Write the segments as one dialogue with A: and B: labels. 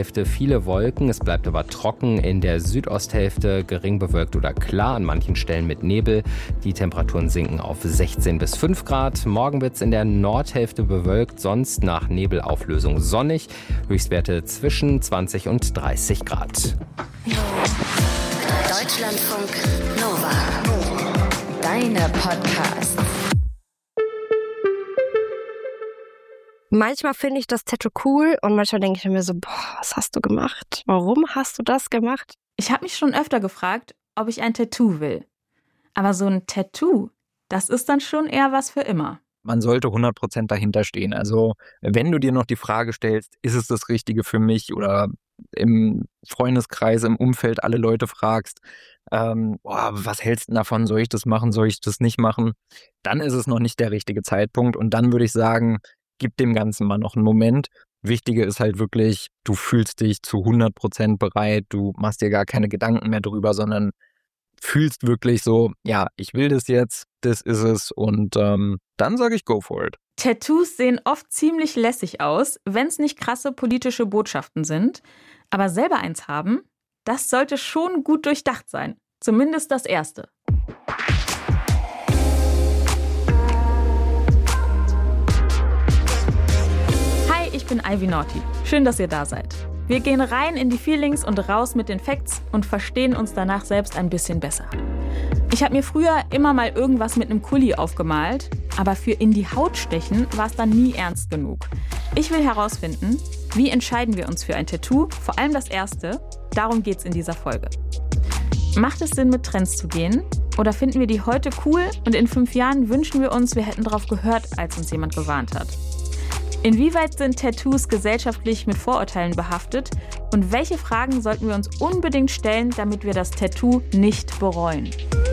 A: Nordhälfte viele Wolken, es bleibt aber trocken. In der Südosthälfte gering bewölkt oder klar, an manchen Stellen mit Nebel. Die Temperaturen sinken auf 16 bis 5 Grad. Morgen wird es in der Nordhälfte bewölkt, sonst nach Nebelauflösung sonnig. Höchstwerte zwischen 20 und 30 Grad.
B: Deutschlandfunk Nova. Deine Podcasts.
C: Manchmal finde ich das Tattoo cool und manchmal denke ich mir so, boah, was hast du gemacht? Warum hast du das gemacht?
D: Ich habe mich schon öfter gefragt, ob ich ein Tattoo will. Aber so ein Tattoo, das ist dann schon eher was für immer.
E: Man sollte 100% dahinter stehen. Also wenn du dir noch die Frage stellst, ist es das Richtige für mich, oder im Freundeskreis, im Umfeld alle Leute fragst, was hältst du davon, soll ich das machen, soll ich das nicht machen, dann ist es noch nicht der richtige Zeitpunkt und dann würde ich sagen, gib dem Ganzen mal noch einen Moment. Wichtige ist halt wirklich, du fühlst dich zu 100% bereit, du machst dir gar keine Gedanken mehr drüber, sondern fühlst wirklich so, ja, ich will das jetzt, das ist es und dann sage ich, go for it.
D: Tattoos sehen oft ziemlich lässig aus, wenn es nicht krasse politische Botschaften sind. Aber selber eins haben, das sollte schon gut durchdacht sein. Zumindest das erste. Hi, ich bin Ivy Naughty. Schön, dass ihr da seid. Wir gehen rein in die Feelings und raus mit den Facts und verstehen uns danach selbst ein bisschen besser. Ich habe mir früher immer mal irgendwas mit einem Kuli aufgemalt, aber für in die Haut stechen war es dann nie ernst genug. Ich will herausfinden, wie entscheiden wir uns für ein Tattoo, vor allem das erste. Darum geht's in dieser Folge. Macht es Sinn, mit Trends zu gehen? Oder finden wir die heute cool und in 5 Jahren wünschen wir uns, wir hätten darauf gehört, als uns jemand gewarnt hat? Inwieweit sind Tattoos gesellschaftlich mit Vorurteilen behaftet? Und welche Fragen sollten wir uns unbedingt stellen, damit wir das Tattoo nicht bereuen?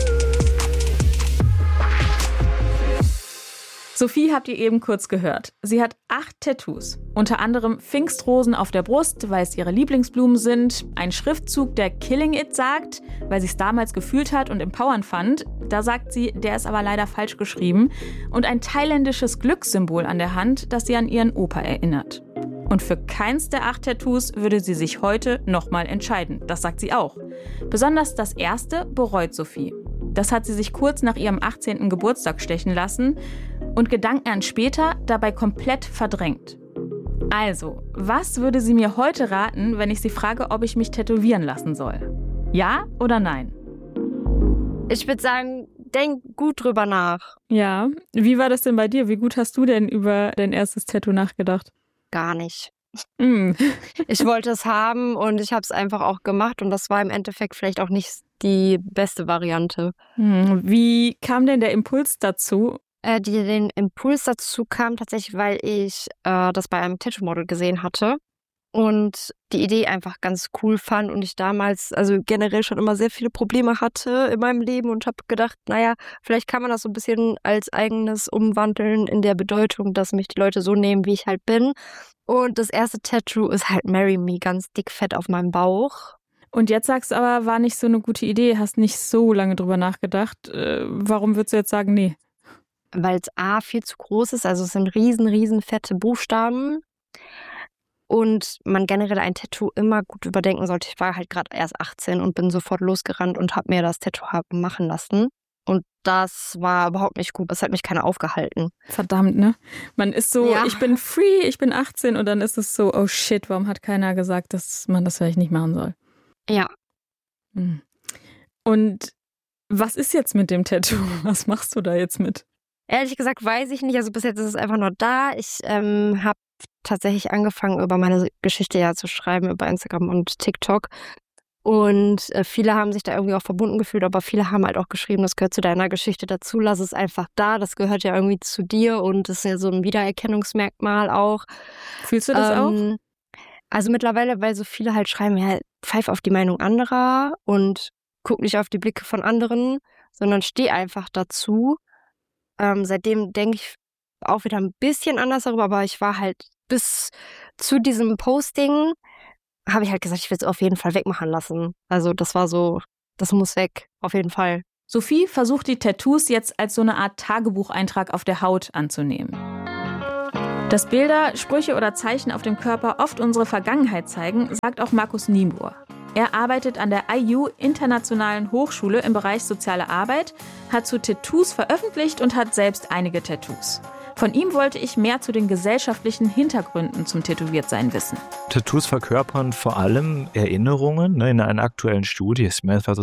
D: Sophie habt ihr eben kurz gehört. Sie hat 8 Tattoos. Unter anderem Pfingstrosen auf der Brust, weil es ihre Lieblingsblumen sind. Ein Schriftzug, der Killing It sagt, weil sie es damals gefühlt hat und empowernd fand. Da sagt sie, der ist aber leider falsch geschrieben. Und ein thailändisches Glückssymbol an der Hand, das sie an ihren Opa erinnert. Und für keins der 8 Tattoos würde sie sich heute nochmal entscheiden. Das sagt sie auch. Besonders das erste bereut Sophie. Das hat sie sich kurz nach ihrem 18. Geburtstag stechen lassen und Gedanken an später dabei komplett verdrängt. Also, was würde sie mir heute raten, wenn ich sie frage, ob ich mich tätowieren lassen soll? Ja oder nein?
C: Ich würde sagen, denk gut drüber nach.
D: Ja, wie war das denn bei dir? Wie gut hast du denn über dein erstes Tattoo nachgedacht?
C: Gar nicht.
D: Mm.
C: Ich wollte es haben und ich habe es einfach auch gemacht und das war im Endeffekt vielleicht auch nicht die beste Variante.
D: Wie kam denn der Impuls dazu?
C: Den Impuls dazu kam tatsächlich, weil ich das bei einem Tattoo-Model gesehen hatte und die Idee einfach ganz cool fand und ich damals also generell schon immer sehr viele Probleme hatte in meinem Leben und habe gedacht, naja, vielleicht kann man das so ein bisschen als eigenes umwandeln in der Bedeutung, dass mich die Leute so nehmen, wie ich halt bin. Und das erste Tattoo ist halt Marry Me, ganz dickfett auf meinem Bauch.
D: Und jetzt sagst du aber, war nicht so eine gute Idee, hast nicht so lange drüber nachgedacht. Warum würdest du jetzt sagen, nee?
C: Weil es A, viel zu groß ist, also es sind riesen fette Buchstaben und man generell ein Tattoo immer gut überdenken sollte. Ich war halt gerade erst 18 und bin sofort losgerannt und habe mir das Tattoo machen lassen. Und das war überhaupt nicht gut. Das hat mich keiner aufgehalten.
D: Verdammt, ne? Man ist so,
C: ja.
D: Ich bin free, ich bin 18 und dann ist es so, oh shit, warum hat keiner gesagt, dass man das vielleicht nicht machen soll?
C: Ja.
D: Und was ist jetzt mit dem Tattoo? Was machst du da jetzt mit?
C: Ehrlich gesagt weiß ich nicht. Also bis jetzt ist es einfach nur da. Ich habe tatsächlich angefangen, über meine Geschichte ja zu schreiben, über Instagram und TikTok. Und viele haben sich da irgendwie auch verbunden gefühlt, aber viele haben halt auch geschrieben, das gehört zu deiner Geschichte dazu, lass es einfach da, das gehört ja irgendwie zu dir und das ist ja so ein Wiedererkennungsmerkmal auch.
D: Fühlst du das auch?
C: Also mittlerweile, weil so viele halt schreiben, ja, pfeif auf die Meinung anderer und guck nicht auf die Blicke von anderen, sondern steh einfach dazu. Seitdem denke ich auch wieder ein bisschen anders darüber, aber ich war halt bis zu diesem Posting habe ich halt gesagt, ich will es auf jeden Fall wegmachen lassen. Also das war so, das muss weg, auf jeden Fall.
D: Sophie versucht die Tattoos jetzt als so eine Art Tagebucheintrag auf der Haut anzunehmen. Dass Bilder, Sprüche oder Zeichen auf dem Körper oft unsere Vergangenheit zeigen, sagt auch Markus Niebuhr. Er arbeitet an der IU Internationalen Hochschule im Bereich Soziale Arbeit, hat zu Tattoos veröffentlicht und hat selbst einige Tattoos. Von ihm wollte ich mehr zu den gesellschaftlichen Hintergründen zum Tätowiertsein wissen.
F: Tattoos verkörpern vor allem Erinnerungen. In einer aktuellen Studie, ich meine, das war so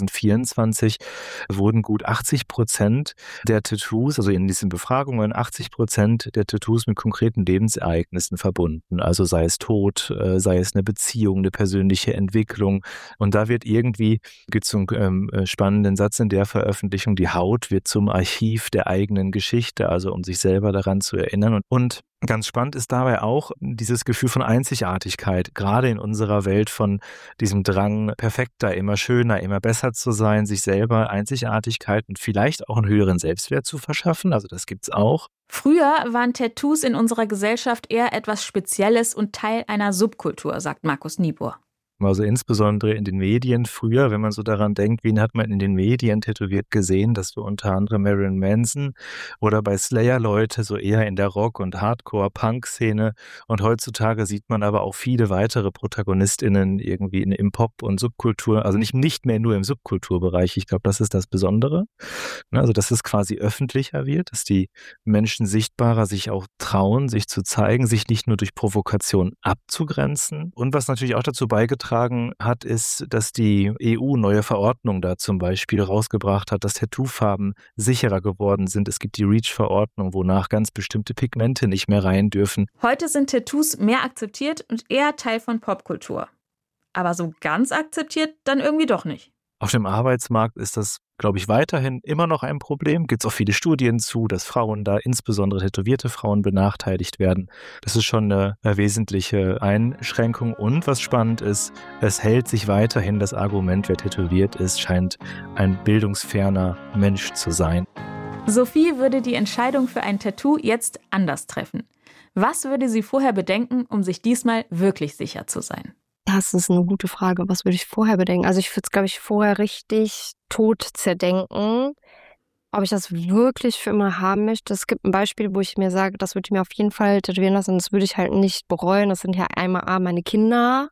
F: 2024, wurden gut 80% der Tattoos, also in diesen Befragungen 80% der Tattoos mit konkreten Lebensereignissen verbunden. Also sei es Tod, sei es eine Beziehung, eine persönliche Entwicklung. Und da wird irgendwie, gibt es einen spannenden Satz in der Veröffentlichung, die Haut wird zum Archiv der eigenen Geschichte, also um sich selber daran zu erinnern. Und ganz spannend ist dabei auch dieses Gefühl von Einzigartigkeit, gerade in unserer Welt von diesem Drang, perfekter, immer schöner, immer besser zu sein, sich selber Einzigartigkeit und vielleicht auch einen höheren Selbstwert zu verschaffen. Also das gibt's auch.
D: Früher waren Tattoos in unserer Gesellschaft eher etwas Spezielles und Teil einer Subkultur, sagt Markus Niebuhr.
F: Also insbesondere in den Medien früher, wenn man so daran denkt, wen hat man in den Medien tätowiert gesehen, das war unter anderem Marilyn Manson oder bei Slayer Leute so eher in der Rock- und Hardcore-Punk-Szene, und heutzutage sieht man aber auch viele weitere ProtagonistInnen irgendwie im Pop- und Subkultur, also nicht mehr nur im Subkulturbereich, ich glaube, das ist das Besondere, also dass es quasi öffentlicher wird, dass die Menschen sichtbarer sich auch trauen, sich zu zeigen, sich nicht nur durch Provokation abzugrenzen, und was natürlich auch dazu beigetragen hat, ist, dass die EU neue Verordnung da zum Beispiel rausgebracht hat, dass Tattoofarben sicherer geworden sind. Es gibt die REACH-Verordnung, wonach ganz bestimmte Pigmente nicht mehr rein dürfen.
D: Heute sind Tattoos mehr akzeptiert und eher Teil von Popkultur. Aber so ganz akzeptiert dann irgendwie doch nicht.
F: Auf dem Arbeitsmarkt ist das, glaube ich, weiterhin immer noch ein Problem. Gibt es auch viele Studien zu, dass Frauen da, insbesondere tätowierte Frauen, benachteiligt werden. Das ist schon eine wesentliche Einschränkung. Und was spannend ist, es hält sich weiterhin das Argument, wer tätowiert ist, scheint ein bildungsferner Mensch zu sein.
D: Sophie würde die Entscheidung für ein Tattoo jetzt anders treffen. Was würde sie vorher bedenken, um sich diesmal wirklich sicher zu sein?
C: Das ist eine gute Frage. Was würde ich vorher bedenken? Also ich würde es, glaube ich, vorher richtig tot zerdenken, ob ich das wirklich für immer haben möchte. Es gibt ein Beispiel, wo ich mir sage, das würde ich mir auf jeden Fall tätowieren lassen und das würde ich halt nicht bereuen. Das sind ja einmal meine Kinder,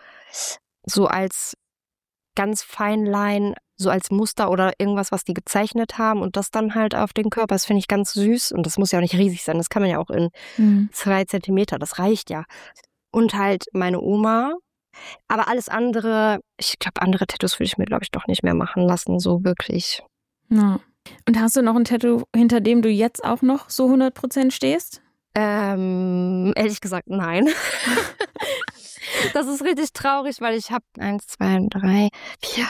C: so als ganz Feinlein, so als Muster oder irgendwas, was die gezeichnet haben und das dann halt auf den Körper. Das finde ich ganz süß und das muss ja auch nicht riesig sein. Das kann man ja auch in 2 Zentimeter, das reicht ja. Und halt meine Oma. Aber alles andere, ich glaube, andere Tattoos würde ich mir, glaube ich, doch nicht mehr machen lassen, so wirklich.
D: Ja. Und hast du noch ein Tattoo, hinter dem du jetzt auch noch so 100% stehst?
C: Ehrlich gesagt, nein. Das ist richtig traurig, weil ich habe 1, 2, 3, 4,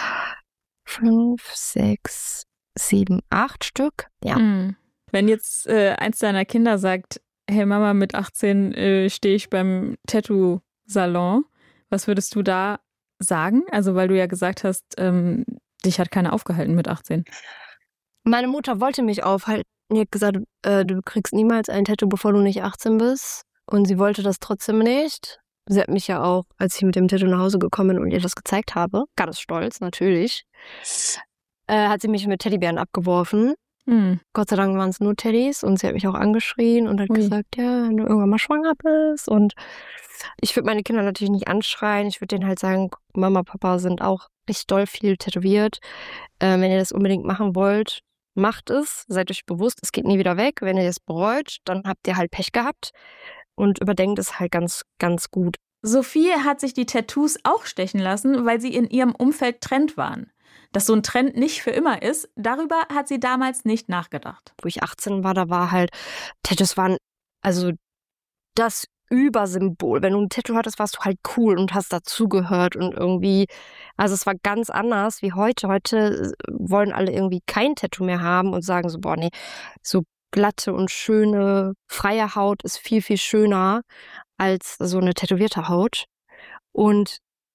C: 5, 6, 7, 8 Stück. Ja.
D: Wenn jetzt eins deiner Kinder sagt, hey Mama, mit 18 stehe ich beim Tattoo-Salon, was würdest du da sagen? Also weil du ja gesagt hast, dich hat keiner aufgehalten mit 18.
C: Meine Mutter wollte mich aufhalten. Die hat gesagt, du kriegst niemals ein Tattoo, bevor du nicht 18 bist. Und sie wollte das trotzdem nicht. Sie hat mich ja auch, als ich mit dem Tattoo nach Hause gekommen bin und ihr das gezeigt habe, ganz stolz natürlich, hat sie mich mit Teddybären abgeworfen. Gott sei Dank waren es nur Teddys und sie hat mich auch angeschrien und hat gesagt, ja, wenn du irgendwann mal schwanger bist. Und ich würde meine Kinder natürlich nicht anschreien. Ich würde denen halt sagen, Mama, Papa sind auch richtig doll viel tätowiert. Wenn ihr das unbedingt machen wollt, macht es. Seid euch bewusst, es geht nie wieder weg. Wenn ihr das bereut, dann habt ihr halt Pech gehabt und überdenkt es halt ganz, ganz gut.
D: Sophie hat sich die Tattoos auch stechen lassen, weil sie in ihrem Umfeld Trend waren. Dass so ein Trend nicht für immer ist, darüber hat sie damals nicht nachgedacht.
C: Wo ich 18 war, da war halt, Tattoos waren also das Übersymbol. Wenn du ein Tattoo hattest, warst du halt cool und hast dazugehört und irgendwie, also es war ganz anders wie heute. Heute wollen alle irgendwie kein Tattoo mehr haben und sagen so, boah, nee, so glatte und schöne, freie Haut ist viel, viel schöner als so eine tätowierte Haut. Und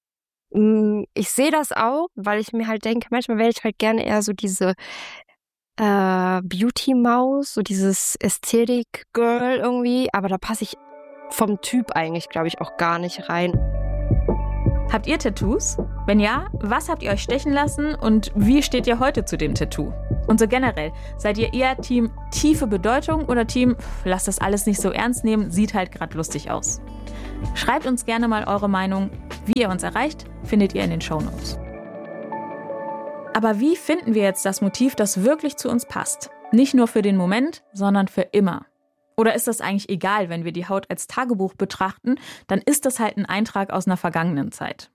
C: ich sehe das auch, weil ich mir halt denke, manchmal wäre ich halt gerne eher so diese Beauty-Maus, so dieses Ästhetik-Girl irgendwie, aber da passe ich vom Typ eigentlich, glaube ich, auch gar nicht rein.
D: Habt ihr Tattoos? Wenn ja, was habt ihr euch stechen lassen und wie steht ihr heute zu dem Tattoo? Und so generell, seid ihr eher Team tiefe Bedeutung oder Team lasst das alles nicht so ernst nehmen, sieht halt gerade lustig aus? Schreibt uns gerne mal eure Meinung. Wie ihr uns erreicht, findet ihr in den Shownotes. Aber wie finden wir jetzt das Motiv, das wirklich zu uns passt? Nicht nur für den Moment, sondern für immer. Oder ist das eigentlich egal, wenn wir die Haut als Tagebuch betrachten, dann ist das halt ein Eintrag aus einer vergangenen Zeit.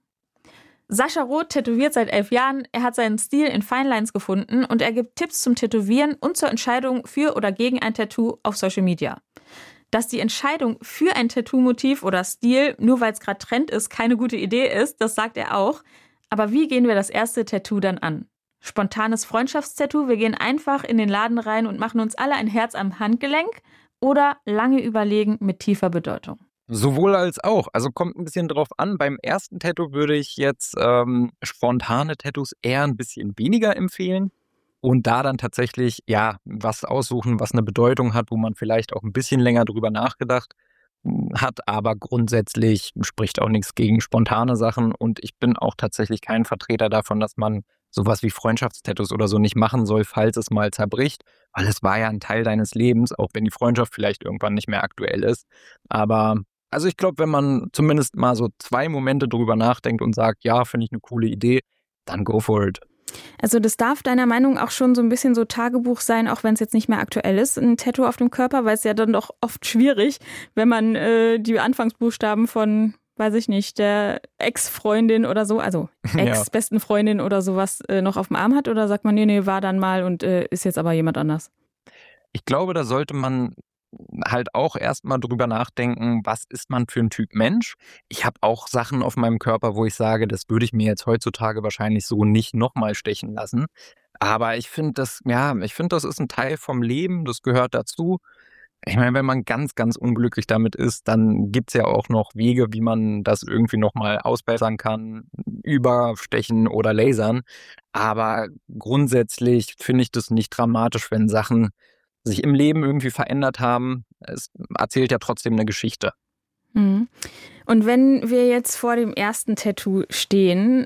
D: Sascha Roth tätowiert seit 11 Jahren, er hat seinen Stil in Finelines gefunden und er gibt Tipps zum Tätowieren und zur Entscheidung für oder gegen ein Tattoo auf Social Media. Dass die Entscheidung für ein Tattoo-Motiv oder Stil, nur weil es gerade Trend ist, keine gute Idee ist, das sagt er auch. Aber wie gehen wir das erste Tattoo dann an? Spontanes Freundschaftstattoo, wir gehen einfach in den Laden rein und machen uns alle ein Herz am Handgelenk oder lange überlegen mit tiefer Bedeutung?
E: Sowohl als auch. Also kommt ein bisschen drauf an. Beim ersten Tattoo würde ich jetzt spontane Tattoos eher ein bisschen weniger empfehlen und da dann tatsächlich was aussuchen, was eine Bedeutung hat, wo man vielleicht auch ein bisschen länger drüber nachgedacht hat, aber grundsätzlich spricht auch nichts gegen spontane Sachen und ich bin auch tatsächlich kein Vertreter davon, dass man sowas wie Freundschaftstattoos oder so nicht machen soll, falls es mal zerbricht, weil es war ja ein Teil deines Lebens, auch wenn die Freundschaft vielleicht irgendwann nicht mehr aktuell ist. Aber also ich glaube, wenn man zumindest mal so 2 Momente drüber nachdenkt und sagt, ja, finde ich eine coole Idee, dann go for it.
D: Also das darf deiner Meinung auch schon so ein bisschen so Tagebuch sein, auch wenn es jetzt nicht mehr aktuell ist, ein Tattoo auf dem Körper, weil es ja dann doch oft schwierig, wenn man die Anfangsbuchstaben von, weiß ich nicht, der Ex-Freundin oder so, also Ex-besten Freundin oder sowas noch auf dem Arm hat, oder sagt man, nee, war dann mal und ist jetzt aber jemand anders?
E: Ich glaube, da sollte man halt auch erstmal drüber nachdenken, was ist man für ein Typ Mensch. Ich habe auch Sachen auf meinem Körper, wo ich sage, das würde ich mir jetzt heutzutage wahrscheinlich so nicht nochmal stechen lassen. Aber ich finde, das ist ein Teil vom Leben, das gehört dazu. Ich meine, wenn man ganz, ganz unglücklich damit ist, dann gibt's ja auch noch Wege, wie man das irgendwie nochmal ausbessern kann, überstechen oder lasern. Aber grundsätzlich finde ich das nicht dramatisch, wenn Sachen sich im Leben irgendwie verändert haben. Es erzählt ja trotzdem eine Geschichte.
D: Mhm. Und wenn wir jetzt vor dem ersten Tattoo stehen,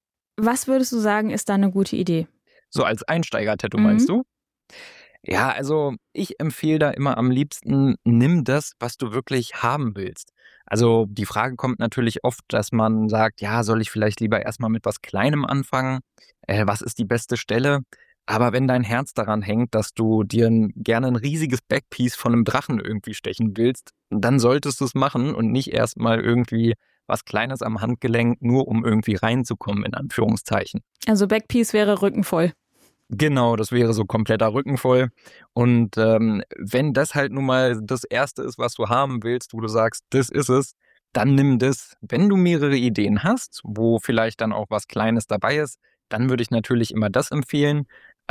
D: was würdest du sagen, ist da eine gute Idee?
E: So als Einsteiger-Tattoo meinst du? Ja, also ich empfehle da immer am liebsten, nimm das, was du wirklich haben willst. Also die Frage kommt natürlich oft, dass man sagt, ja, soll ich vielleicht lieber erstmal mit was Kleinem anfangen? Was ist die beste Stelle? Aber wenn dein Herz daran hängt, dass du dir gerne ein riesiges Backpiece von einem Drachen irgendwie stechen willst, dann solltest du es machen und nicht erstmal irgendwie was Kleines am Handgelenk, nur um irgendwie reinzukommen, in Anführungszeichen.
D: Also Backpiece wäre Rücken voll.
E: Genau, das wäre so kompletter Rücken voll. Und wenn das halt nun mal das Erste ist, was du haben willst, wo du sagst, das ist es, dann nimm das. Wenn du mehrere Ideen hast, wo vielleicht dann auch was Kleines dabei ist, dann würde ich natürlich immer das empfehlen,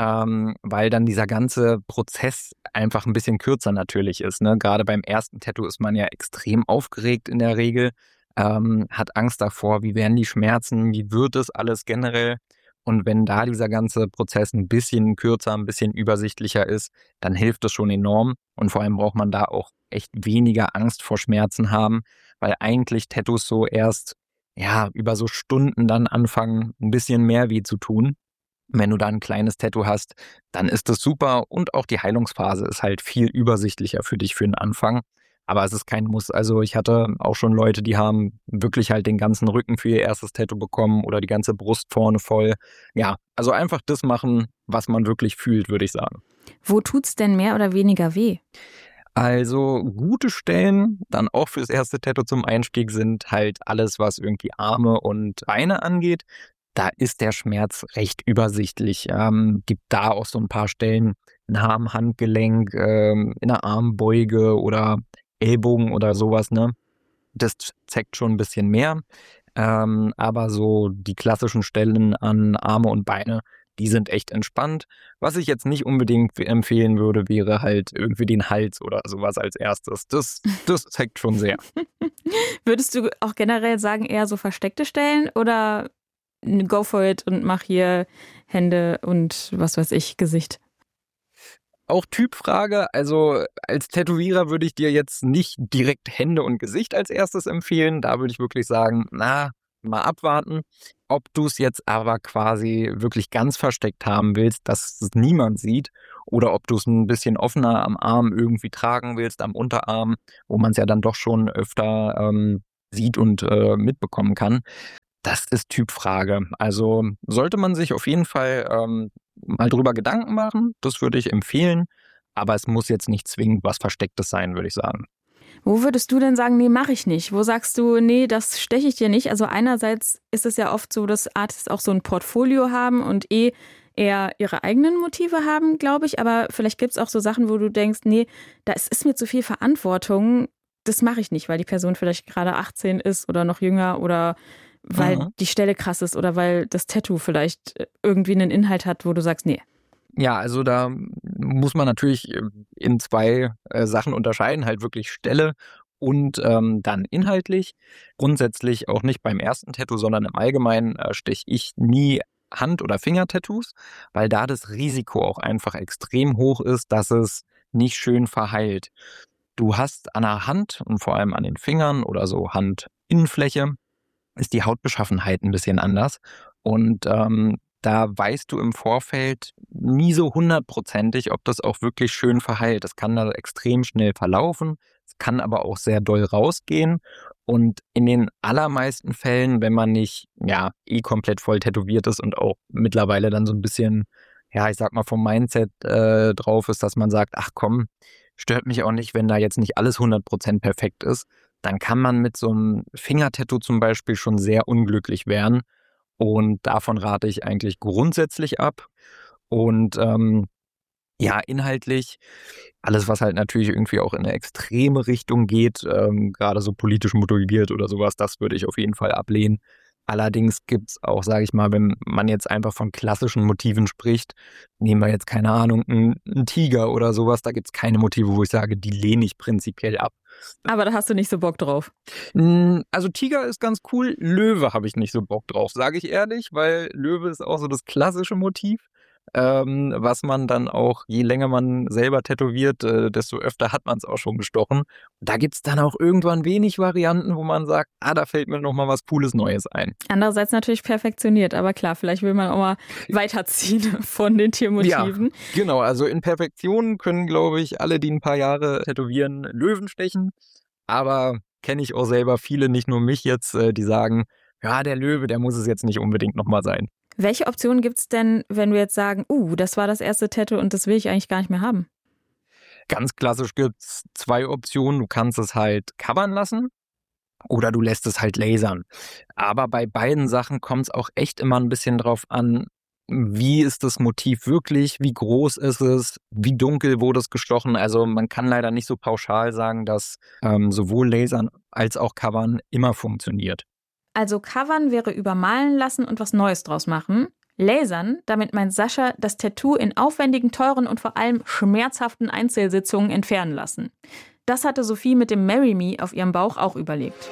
E: weil dann dieser ganze Prozess einfach ein bisschen kürzer natürlich ist. Ne? Gerade beim ersten Tattoo ist man ja extrem aufgeregt in der Regel, hat Angst davor, wie werden die Schmerzen, wie wird es alles generell. Und wenn da dieser ganze Prozess ein bisschen kürzer, ein bisschen übersichtlicher ist, dann hilft es schon enorm. Und vor allem braucht man da auch echt weniger Angst vor Schmerzen haben, weil eigentlich Tattoos so erst über so Stunden dann anfangen, ein bisschen mehr weh zu tun. Wenn du da ein kleines Tattoo hast, dann ist das super und auch die Heilungsphase ist halt viel übersichtlicher für dich für den Anfang. Aber es ist kein Muss. Also ich hatte auch schon Leute, die haben wirklich halt den ganzen Rücken für ihr erstes Tattoo bekommen oder die ganze Brust vorne voll. Ja, also einfach das machen, was man wirklich fühlt, würde ich sagen.
D: Wo tut's denn mehr oder weniger weh?
E: Also gute Stellen, dann auch fürs erste Tattoo zum Einstieg sind halt alles, was irgendwie Arme und Beine angeht. Da ist der Schmerz recht übersichtlich. Gibt da auch so ein paar Stellen nah am Handgelenk, in der Armbeuge oder Ellbogen oder sowas, ne? Das zeigt schon ein bisschen mehr. Aber so die klassischen Stellen an Arme und Beine, die sind echt entspannt. Was ich jetzt nicht unbedingt empfehlen würde, wäre halt irgendwie den Hals oder sowas als erstes. Das zeigt schon sehr.
D: Würdest du auch generell sagen, eher so versteckte Stellen oder go for it und mach hier Hände und was weiß ich, Gesicht?
E: Auch Typfrage, also als Tätowierer würde ich dir jetzt nicht direkt Hände und Gesicht als erstes empfehlen. Da würde ich wirklich sagen, mal abwarten. Ob du es jetzt aber quasi wirklich ganz versteckt haben willst, dass es niemand sieht, oder ob du es ein bisschen offener am Arm irgendwie tragen willst, am Unterarm, wo man es ja dann doch schon öfter sieht und mitbekommen kann, das ist Typfrage. Also sollte man sich auf jeden Fall mal drüber Gedanken machen, das würde ich empfehlen, aber es muss jetzt nicht zwingend was Verstecktes sein, würde ich sagen.
D: Wo würdest du denn sagen, nee, mache ich nicht? Wo sagst du, nee, das steche ich dir nicht? Also einerseits ist es ja oft so, dass Artists auch so ein Portfolio haben und eher ihre eigenen Motive haben, glaube ich. Aber vielleicht gibt es auch so Sachen, wo du denkst, nee, da ist mir zu viel Verantwortung. Das mache ich nicht, weil die Person vielleicht gerade 18 ist oder noch jünger oder weil die Stelle krass ist oder weil das Tattoo vielleicht irgendwie einen Inhalt hat, wo du sagst, nee.
E: Ja, also da muss man natürlich in zwei Sachen unterscheiden, halt wirklich Stelle und dann inhaltlich. Grundsätzlich auch nicht beim ersten Tattoo, sondern im Allgemeinen steche ich nie Hand- oder Fingertattoos, weil da das Risiko auch einfach extrem hoch ist, dass es nicht schön verheilt. Du hast an der Hand und vor allem an den Fingern oder so Handinnenfläche ist die Hautbeschaffenheit ein bisschen anders und da weißt du im Vorfeld nie so 100%ig, ob das auch wirklich schön verheilt. Das kann da extrem schnell verlaufen, es kann aber auch sehr doll rausgehen. Und in den allermeisten Fällen, wenn man nicht komplett voll tätowiert ist und auch mittlerweile dann so ein bisschen, ich sag mal vom Mindset drauf ist, dass man sagt, ach komm, stört mich auch nicht, wenn da jetzt nicht alles 100% perfekt ist, dann kann man mit so einem Fingertattoo zum Beispiel schon sehr unglücklich werden. Und davon rate ich eigentlich grundsätzlich ab. Und inhaltlich, alles, was halt natürlich irgendwie auch in eine extreme Richtung geht, gerade so politisch motiviert oder sowas, das würde ich auf jeden Fall ablehnen. Allerdings gibt es auch, sage ich mal, wenn man jetzt einfach von klassischen Motiven spricht, nehmen wir jetzt, keine Ahnung, einen Tiger oder sowas, da gibt es keine Motive, wo ich sage, die lehne ich prinzipiell ab.
D: Aber da hast du nicht so Bock drauf.
E: Also Tiger ist ganz cool, Löwe habe ich nicht so Bock drauf, sage ich ehrlich, weil Löwe ist auch so das klassische Motiv, was man dann auch, je länger man selber tätowiert, desto öfter hat man es auch schon bestochen. Da gibt es dann auch irgendwann wenig Varianten, wo man sagt, da fällt mir noch mal was Cooles Neues ein.
D: Andererseits natürlich perfektioniert, aber klar, vielleicht will man auch mal weiterziehen von den Tiermotiven.
E: Ja, genau, also in Perfektion können, glaube ich, alle, die ein paar Jahre tätowieren, Löwen stechen. Aber kenne ich auch selber viele, nicht nur mich jetzt, die sagen, ja, der Löwe, der muss es jetzt nicht unbedingt nochmal sein.
D: Welche Optionen gibt es denn, wenn wir jetzt sagen, das war das erste Tattoo und das will ich eigentlich gar nicht mehr haben?
E: Ganz klassisch gibt es zwei Optionen. Du kannst es halt covern lassen oder du lässt es halt lasern. Aber bei beiden Sachen kommt es auch echt immer ein bisschen drauf an, wie ist das Motiv wirklich, wie groß ist es, wie dunkel wurde es gestochen. Also man kann leider nicht so pauschal sagen, dass sowohl lasern als auch covern immer funktioniert.
D: Also covern wäre übermalen lassen und was Neues draus machen. Lasern, damit meint Sascha das Tattoo in aufwendigen, teuren und vor allem schmerzhaften Einzelsitzungen entfernen lassen. Das hatte Sophie mit dem Marry Me auf ihrem Bauch auch überlegt.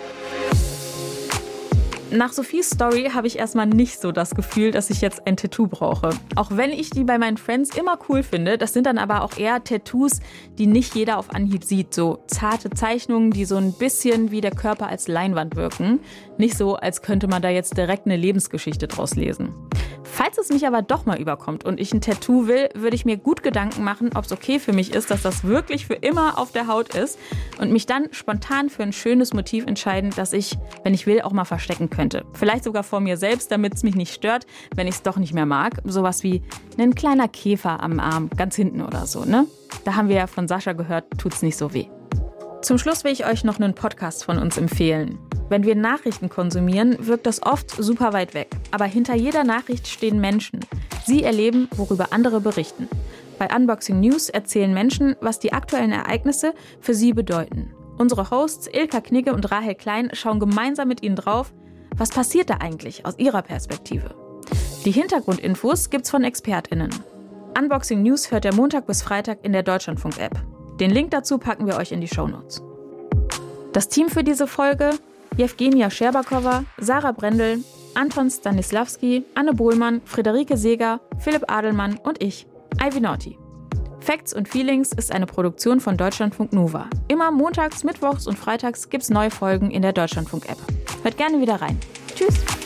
D: Nach Sophies Story habe ich erstmal nicht so das Gefühl, dass ich jetzt ein Tattoo brauche. Auch wenn ich die bei meinen Friends immer cool finde, das sind dann aber auch eher Tattoos, die nicht jeder auf Anhieb sieht. So zarte Zeichnungen, die so ein bisschen wie der Körper als Leinwand wirken. Nicht so, als könnte man da jetzt direkt eine Lebensgeschichte draus lesen. Falls es mich aber doch mal überkommt und ich ein Tattoo will, würde ich mir gut Gedanken machen, ob es okay für mich ist, dass das wirklich für immer auf der Haut ist und mich dann spontan für ein schönes Motiv entscheiden, das ich, wenn ich will, auch mal verstecken könnte. Vielleicht sogar vor mir selbst, damit es mich nicht stört, wenn ich es doch nicht mehr mag. Sowas wie ein kleiner Käfer am Arm, ganz hinten oder so, ne? Da haben wir ja von Sascha gehört, tut's nicht so weh. Zum Schluss will ich euch noch einen Podcast von uns empfehlen. Wenn wir Nachrichten konsumieren, wirkt das oft super weit weg. Aber hinter jeder Nachricht stehen Menschen. Sie erleben, worüber andere berichten. Bei Unboxing News erzählen Menschen, was die aktuellen Ereignisse für sie bedeuten. Unsere Hosts Ilka Knigge und Rahel Klein schauen gemeinsam mit ihnen drauf, was passiert da eigentlich aus ihrer Perspektive. Die Hintergrundinfos gibt's von ExpertInnen. Unboxing News hört ihr Montag bis Freitag in der Deutschlandfunk-App. Den Link dazu packen wir euch in die Shownotes. Das Team für diese Folge: Jewgenia Scherbakowa, Sarah Brendel, Anton Stanislawski, Anne Bohlmann, Friederike Seeger, Philipp Adelmann und ich, Ivy Naughty. Facts und Feelings ist eine Produktion von Deutschlandfunk Nova. Immer montags, mittwochs und freitags gibt's neue Folgen in der Deutschlandfunk-App. Hört gerne wieder rein. Tschüss.